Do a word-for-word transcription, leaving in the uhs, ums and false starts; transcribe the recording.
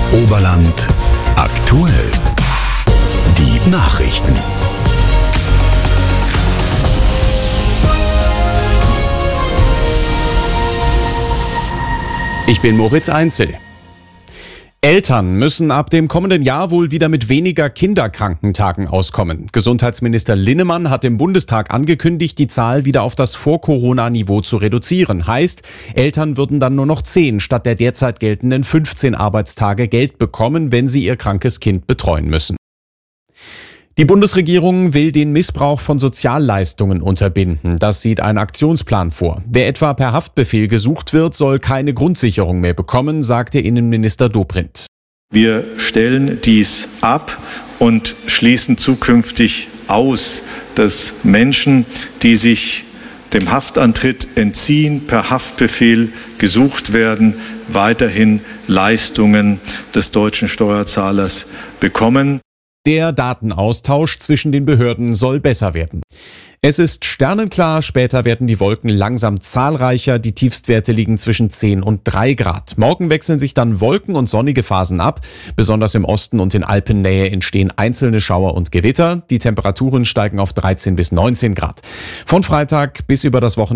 Oberland aktuell. Die Nachrichten. Ich bin Moritz Einzel. Eltern müssen ab dem kommenden Jahr wohl wieder mit weniger Kinderkrankentagen auskommen. Gesundheitsminister Linnemann hat im Bundestag angekündigt, die Zahl wieder auf das Vor-Corona-Niveau zu reduzieren. Heißt, Eltern würden dann nur noch zehn statt der derzeit geltenden fünfzehn Arbeitstage Geld bekommen, wenn sie ihr krankes Kind betreuen müssen. Die Bundesregierung will den Missbrauch von Sozialleistungen unterbinden. Das sieht ein Aktionsplan vor. Wer etwa per Haftbefehl gesucht wird, soll keine Grundsicherung mehr bekommen, sagte Innenminister Dobrindt. Wir stellen dies ab und schließen zukünftig aus, dass Menschen, die sich dem Haftantritt entziehen, per Haftbefehl gesucht werden, weiterhin Leistungen des deutschen Steuerzahlers bekommen. Der Datenaustausch zwischen den Behörden soll besser werden. Es ist sternenklar, später werden die Wolken langsam zahlreicher. Die Tiefstwerte liegen zwischen zehn und drei Grad. Morgen wechseln sich dann Wolken- und sonnige Phasen ab. Besonders im Osten und in Alpennähe entstehen einzelne Schauer und Gewitter. Die Temperaturen steigen auf dreizehn bis neunzehn Grad. Von Freitag bis über das Wochenende